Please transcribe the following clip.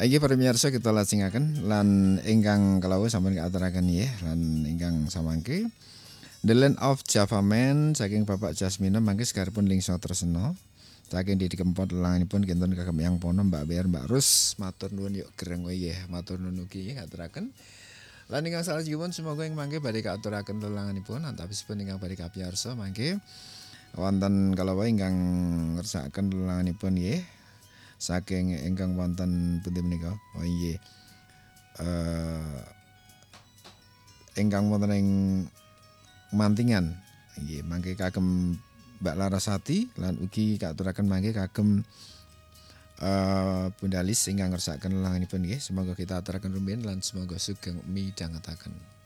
Iki para miyarsa kita lajengaken lan ingkang kelawuh sampun kaaturaken nggih lan ingkang samangke The Land of Java Man saking Bapak Jasmine mangke sekaripun lingso tresna. Saking Didi Kempot lelanganipun kinten kagem Yang Pono Mbak Ber Mbak Rus matur nuwun yuk gereng nggih matur nuwun ugi ngaturaken. Lan ingkang salajengipun semoga ing mangke badhe kaaturaken lelanganipun antawasipun ingkang badhe kapiyarsa mangke wonten kalawuh ingkang ngersakaken lelanganipun nggih. Saking ingkang wonten pundi menika. Oh nggih. Ingkang wonten ing Mantingan. Nggih, mangke kagem Mbak Larasati lan ugi katuraken mangke kagem Bunda Lis ingkang ngersakaken lelanganipun nggih. Semoga kita aturaken rumiyin lan semoga sugeng midhangetaken.